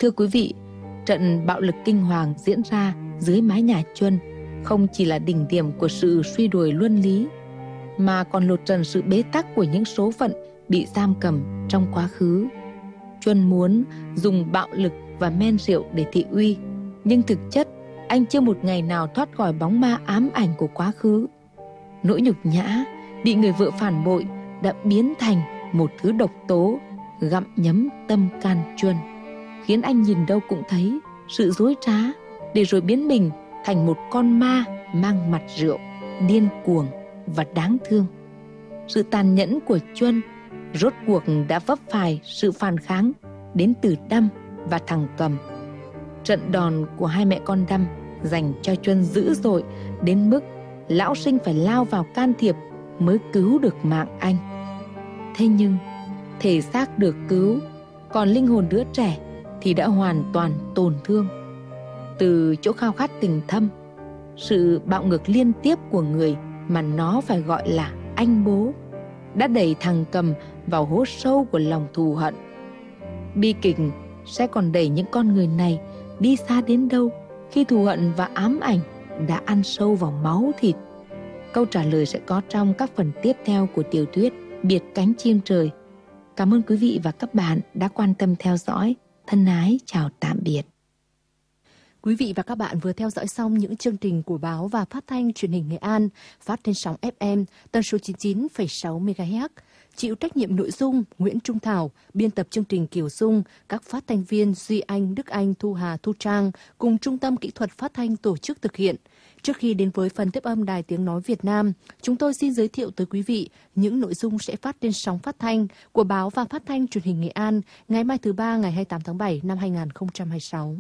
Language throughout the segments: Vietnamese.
Thưa quý vị, trận bạo lực kinh hoàng diễn ra dưới mái nhà Chuân không chỉ là đỉnh điểm của sự suy đuổi luân lý, mà còn lột trần sự bế tắc của những số phận bị giam cầm trong quá khứ. Chuân muốn dùng bạo lực và men rượu để thị uy, nhưng thực chất anh chưa một ngày nào thoát khỏi bóng ma ám ảnh của quá khứ. Nỗi nhục nhã bị người vợ phản bội đã biến thành một thứ độc tố gặm nhấm tâm can Chuân, khiến anh nhìn đâu cũng thấy sự dối trá, để rồi biến mình thành một con ma mang mặt rượu, điên cuồng và đáng thương. Sự tàn nhẫn của Chuân rốt cuộc đã vấp phải sự phản kháng đến từ Đăm và thằng Cầm. Trận đòn của hai mẹ con Đăm dành cho Chuân dữ dội đến mức lão sinh phải lao vào can thiệp mới cứu được mạng anh. Thế nhưng thể xác được cứu, còn linh hồn đứa trẻ thì đã hoàn toàn tổn thương. Từ chỗ khao khát tình thâm, sự bạo ngược liên tiếp của người mà nó phải gọi là anh bố đã đẩy thằng Cầm vào hố sâu của lòng thù hận. Bi kịch sẽ còn đẩy những con người này đi xa đến đâu khi thù hận và ám ảnh đã ăn sâu vào máu thịt? Câu trả lời sẽ có trong các phần tiếp theo của tiểu thuyết Biệt Cánh Chim Trời. Cảm ơn quý vị và các bạn đã quan tâm theo dõi. Thân ái chào tạm biệt. Quý vị và các bạn vừa theo dõi xong những chương trình của báo và phát thanh truyền hình Nghệ An phát trên sóng FM tần số 99,6 MHz. Chịu trách nhiệm nội dung Nguyễn Trung Thảo, biên tập chương trình Kiều Dung, các phát thanh viên Duy Anh, Đức Anh, Thu Hà, Thu Trang cùng Trung tâm Kỹ thuật Phát thanh tổ chức thực hiện. Trước khi đến với phần tiếp âm Đài Tiếng Nói Việt Nam, chúng tôi xin giới thiệu tới quý vị những nội dung sẽ phát trên sóng phát thanh của báo và phát thanh truyền hình Nghệ An ngày mai thứ Ba ngày 28 tháng 7 năm 2026.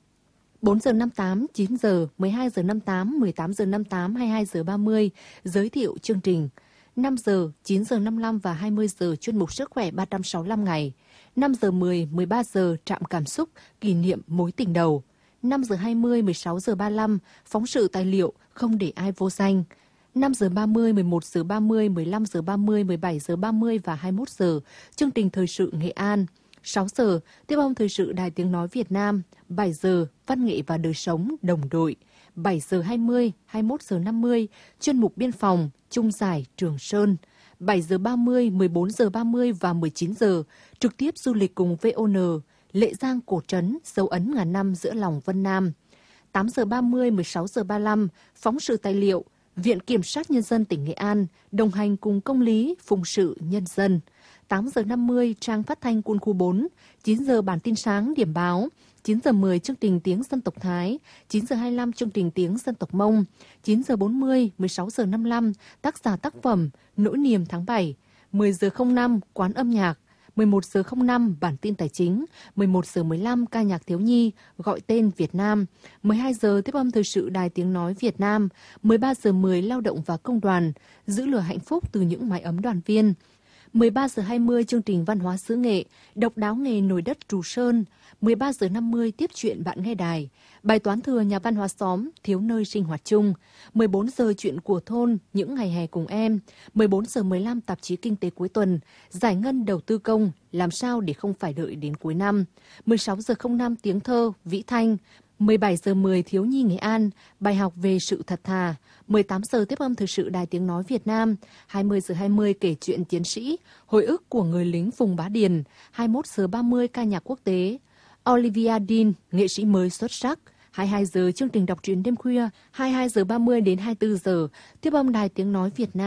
4 giờ 58, 9 giờ, 12 giờ 58, 18 giờ 58, 22 giờ 30, giới thiệu chương trình. 5 giờ, 9 giờ 55 và 20 giờ chuyên mục Sức khỏe 365 ngày. 5 giờ 10, 13 giờ trạm cảm xúc, kỷ niệm mối tình đầu. 5 giờ 20, 16 giờ 35, phóng sự tài liệu không để ai vô danh. 5 giờ 30, 11 giờ 30, 15 giờ 30, 17 giờ 30 và 21 giờ, chương trình thời sự Nghệ An. 6 giờ, tiếp âm thời sự Đài Tiếng Nói Việt Nam. 7 giờ, văn nghệ và đời sống đồng đội. 7 giờ 20, 21 giờ 50, chuyên mục biên phòng, Trung Giải, Trường Sơn. 7 giờ 30, 14 giờ 30 và 19 giờ, trực tiếp du lịch cùng VON, Lệ Giang Cổ Trấn, dấu ấn ngàn năm giữa lòng Vân Nam. 8 giờ 30, 16 giờ 35, phóng sự tài liệu, Viện Kiểm sát Nhân dân tỉnh Nghệ An, đồng hành cùng công lý, phụng sự nhân dân. 8 giờ 50, trang phát thanh Quân khu 4, 9 giờ bản tin sáng điểm báo, 9 giờ 10 chương trình tiếng dân tộc Thái, 9 giờ 25 chương trình tiếng dân tộc Mông, 9 giờ 40, 16 giờ 55, tác giả tác phẩm, Nỗi niềm tháng 7, 10 giờ 05, quán âm nhạc, 11 giờ 05, bản tin tài chính, 11 giờ 15, ca nhạc thiếu nhi, gọi tên Việt Nam, 12 giờ tiếp âm thời sự Đài Tiếng Nói Việt Nam, 13 giờ 10, lao động và công đoàn, giữ lửa hạnh phúc từ những mái ấm đoàn viên, 13 giờ 20 chương trình văn hóa xứ nghệ, độc đáo nghề nồi đất Trù Sơn, 13 giờ 50 tiếp chuyện bạn nghe đài, bài toán thừa nhà văn hóa xóm, thiếu nơi sinh hoạt chung, 14 giờ chuyện của thôn, những ngày hè cùng em, 14 giờ 15 tạp chí kinh tế cuối tuần, giải ngân đầu tư công, làm sao để không phải đợi đến cuối năm, 16 giờ 05 tiếng thơ, Vĩ Thanh, 17 giờ 10 thiếu nhi Nghệ An, bài học về sự thật thà, 18 giờ tiếp âm thời sự Đài Tiếng Nói Việt Nam, 20 giờ 20 kể chuyện tiến sĩ, hồi ức của người lính Phùng Bá Điền, 21 giờ 30 ca nhạc quốc tế, Olivia Dean, nghệ sĩ mới xuất sắc, 22 giờ chương trình đọc truyện đêm khuya, 22 giờ 30 đến 24 giờ tiếp âm Đài Tiếng Nói Việt Nam.